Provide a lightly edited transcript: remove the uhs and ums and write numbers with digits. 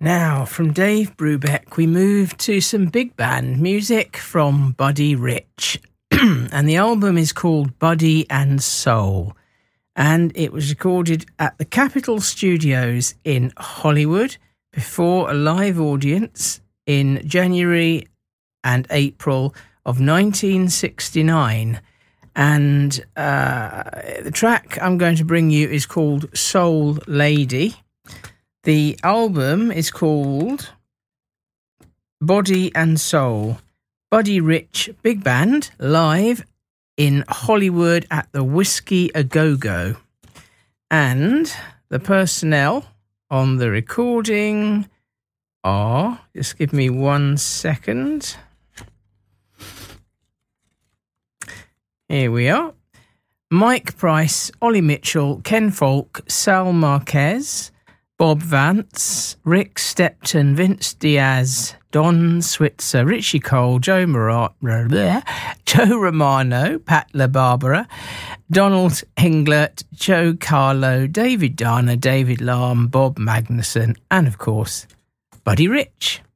Now, from Dave Brubeck, we move to some big band music from Buddy Rich. And the album is called Buddy and Soul. And it was recorded at the Capitol Studios in Hollywood before a live audience in January and April of 1969. And the track I'm going to bring you is called Soul Lady. The album is called Body and Soul. Buddy Rich Big Band live in Hollywood at the Whiskey A Go-Go. And the personnel on the recording are, just give me 1 second. Here we are. Mike Price, Ollie Mitchell, Ken Falk, Sal Marquez, Bob Vance, Rick Stepton, Vince Diaz, Don Switzer, Richie Cole, Joe Romano, Pat LaBarbera, Donald Englert, Joe Carlo, David Dana, David Lamb, Bob Magnuson, and of course, Buddy Rich.